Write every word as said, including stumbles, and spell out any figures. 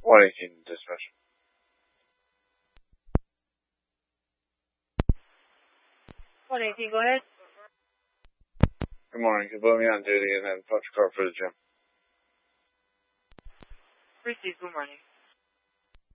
one eighteen dispatch. one eighteen, go ahead. Good morning. You put me on duty and then punch car for the gym. Received, good morning.